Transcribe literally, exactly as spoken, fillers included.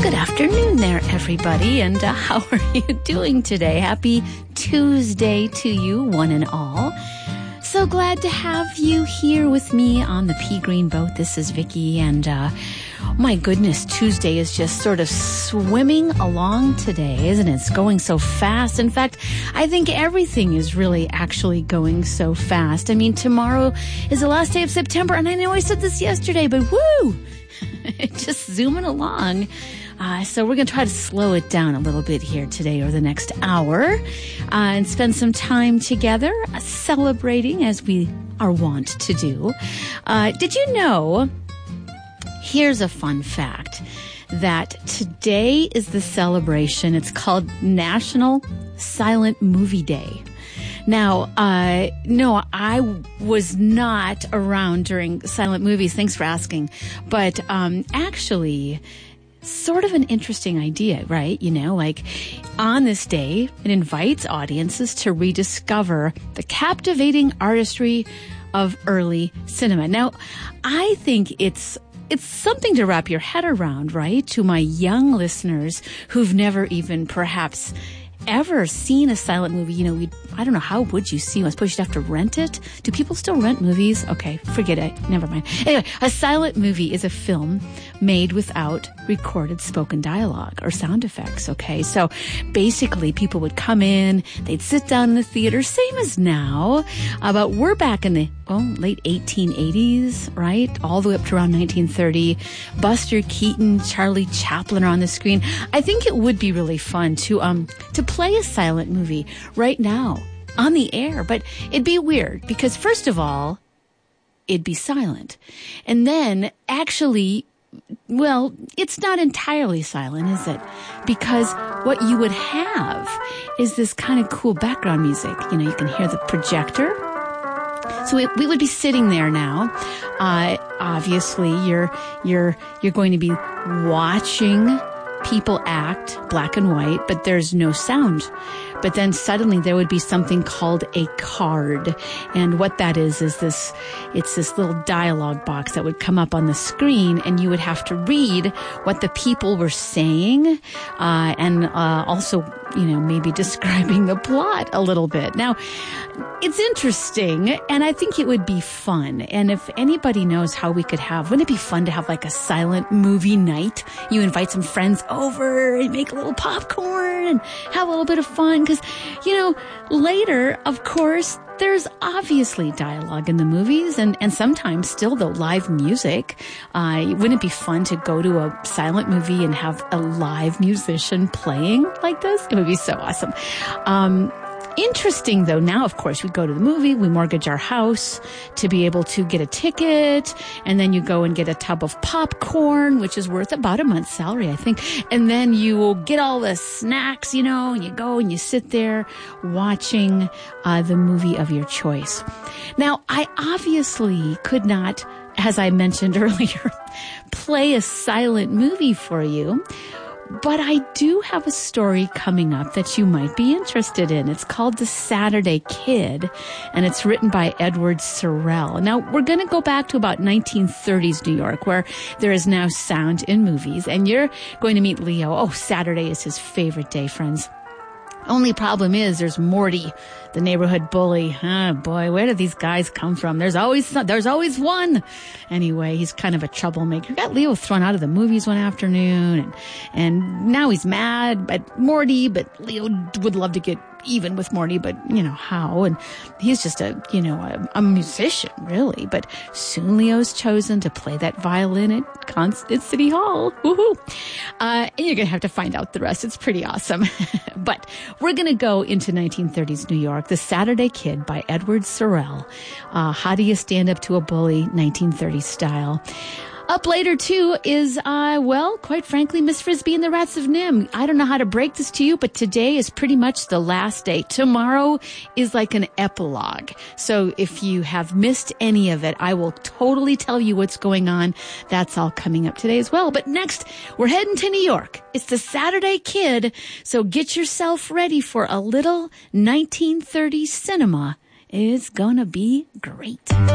Good afternoon there, everybody, and uh, how are you doing today? Happy Tuesday to you, one and all. So glad to have you here with me on the Pea Green Boat. This is Vicki, and uh, my goodness, Tuesday is just sort of swimming along today, isn't it? It's going so fast. In fact, I think everything is really actually going so fast. I mean, tomorrow is the last day of September, and I know I said this yesterday, but woo! Just zooming along. Uh, so we're going to try to slow it down a little bit here today or the next hour uh, and spend some time together uh, celebrating as we are wont to do. Uh, did you know, here's a fun fact, that today is the celebration. It's called National Silent Movie Day. Now, uh, no, I was not around during silent movies. Thanks for asking. But um, actually, sort of an interesting idea, right? You know, like on this day, it invites audiences to rediscover the captivating artistry of early cinema. Now, I think it's It's something to wrap your head around, right? To my young listeners who've never even perhaps ever seen a silent movie. You know, we I don't know, how would you see one? I suppose you'd have to rent it. Do people still rent movies? Okay, forget it. Never mind. Anyway, a silent movie is a film made without recorded spoken dialogue or sound effects, okay? So basically, people would come in, they'd sit down in the theater, same as now, uh, but we're back in the, well, late eighteen eighties, right? All the way up to around nineteen thirty. Buster Keaton, Charlie Chaplin are on the screen. I think it would be really fun to, um, to play a silent movie right now on the air, but it'd be weird because first of all, it'd be silent. And then actually, well, it's not entirely silent, is it? Because what you would have is this kind of cool background music. You know, you can hear the projector. So we, we would be sitting there now. Uh, obviously, you're you're you're going to be watching people act, black and white, but there's no sound. But then suddenly there would be something called a card. And what that is, is this, it's this little dialogue box that would come up on the screen, and you would have to read what the people were saying, uh, and, uh, also, you know, maybe describing the plot a little bit. Now, it's interesting, and I think it would be fun. And if anybody knows how we could have, wouldn't it be fun to have like a silent movie night? You invite some friends over and make a little popcorn and have a little bit of fun. Because, you know, later, of course, there's obviously dialogue in the movies, and, and sometimes still, though, live music. Uh, wouldn't it be fun to go to a silent movie and have a live musician playing like this? It would be so awesome. Um, Interesting, though, now, of course, we go to the movie, we mortgage our house to be able to get a ticket, and then you go and get a tub of popcorn, which is worth about a month's salary, I think. And then you will get all the snacks, you know, and you go and you sit there watching uh, the movie of your choice. Now, I obviously could not, as I mentioned earlier, play a silent movie for you. But I do have a story coming up that you might be interested in. It's called The Saturday Kid, and it's written by Edward Sorel. Now, we're going to go back to about nineteen thirties New York, where there is now sound in movies, and you're going to meet Leo. Oh, Saturday is his favorite day, friends. Only problem is there's Morty, the neighborhood bully. Oh boy, where do these guys come from? There's always some, there's always one. Anyway, he's kind of a troublemaker. Got Leo thrown out of the movies one afternoon, and and now he's mad at Morty, but Leo would love to get even with Morty, but you know how? And he's just a, you know, a, a musician, really. But soon Leo's chosen to play that violin at Constant City Hall. Woohoo! Uh, and you're going to have to find out the rest. It's pretty awesome. But we're going to go into nineteen thirties New York, The Saturday Kid by Edward Sorel. Uh, how do you stand up to a bully, nineteen thirties style? Up later, too, is, uh, well, quite frankly, Miss Frisbee and the Rats of Nim. I don't know how to break this to you, but today is pretty much the last day. Tomorrow is like an epilogue. So if you have missed any of it, I will totally tell you what's going on. That's all coming up today as well. But next, we're heading to New York. It's the Saturday Kid. So get yourself ready for a little nineteen thirties cinema. It's gonna be great.